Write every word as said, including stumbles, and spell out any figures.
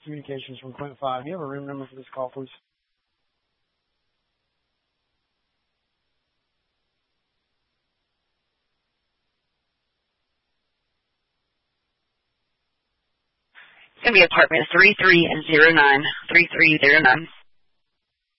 Communications from Quint five. You have a room number for this call, please? It's going to be apartment three three zero nine, three three zero nine.